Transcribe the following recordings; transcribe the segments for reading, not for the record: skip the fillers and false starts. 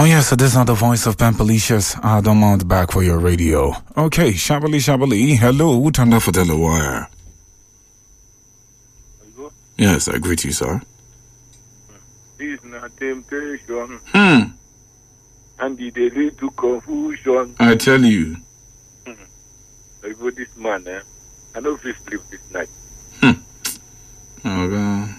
Oh, yes, so this is not the voice of Pampalicious. I don't mount back for your radio. Okay, Shabali. Hello, Tanda for the wire. Hello? Yes, I greet you, sir. This is not temptation. Hmm. And it lead to confusion. I tell you. I go this man, I know if he sleep this night. Oh, God.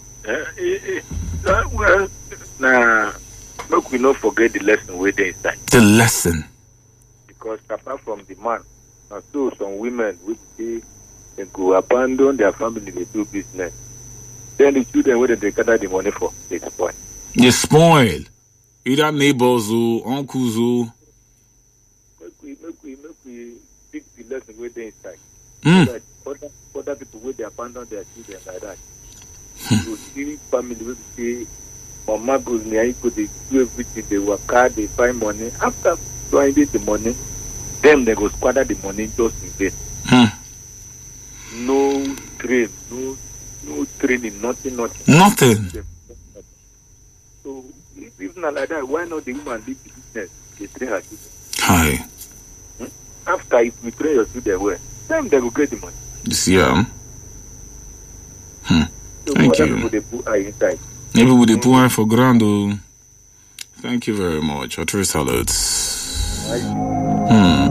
Well, nah, look, we not forget the lesson where they inside. The lesson. Because apart from the man, now so some women which say they go abandon their family, they do business. Then the children, where they gather the money for, they spoil. You spoil. Either neighbors or uncles or... Make we pick the lesson where they inside. Mm. So that other people where they abandon their children like that. You see family where they say, Mama goes near, they do everything, they work hard, they find money. After finding the money, them they go squander the money just in vain. No train, no training, nothing. Nothing. So if not like that, why not the woman leave the business? They train her children. Hi. After if we train your children well, then they will get the money. Yeah. So Thank you. People they put her inside. Maybe with the poor for grand. Thank you very much. Our salutes.